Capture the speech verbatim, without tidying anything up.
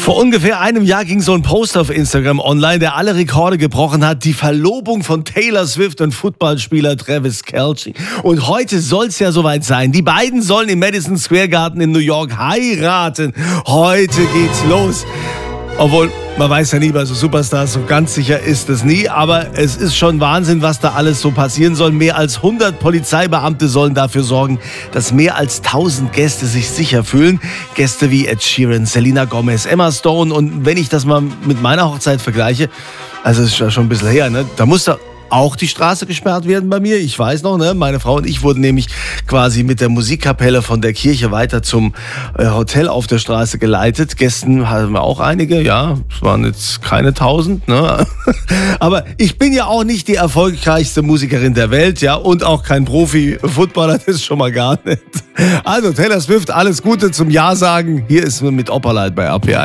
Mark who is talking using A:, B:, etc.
A: Vor ungefähr einem Jahr ging so ein Post auf Instagram online, der alle Rekorde gebrochen hat. Die Verlobung von Taylor Swift und Footballspieler Travis Kelce. Und heute soll es ja soweit sein. Die beiden sollen im Madison Square Garden in New York heiraten. Heute geht's los. Obwohl, man weiß ja nie bei so Superstars, so ganz sicher ist es nie. Aber es ist schon Wahnsinn, was da alles so passieren soll. Mehr als hundert Polizeibeamte sollen dafür sorgen, dass mehr als tausend Gäste sich sicher fühlen. Gäste wie Ed Sheeran, Selena Gomez, Emma Stone. Und wenn ich das mal mit meiner Hochzeit vergleiche, also es ist ja schon ein bisschen her, ne? Da muss da auch die Straße gesperrt werden bei mir. Ich weiß noch, ne? Meine Frau und ich wurden nämlich quasi mit der Musikkapelle von der Kirche weiter zum äh, Hotel auf der Straße geleitet. Gästen hatten wir auch einige, ja. Es waren jetzt keine tausend, ne? Aber ich bin ja auch nicht die erfolgreichste Musikerin der Welt, ja. Und auch kein Profi-Footballer, das ist schon mal gar nicht. Also Taylor Swift, alles Gute zum Ja sagen. Hier ist mit Opperleit bei R P eins.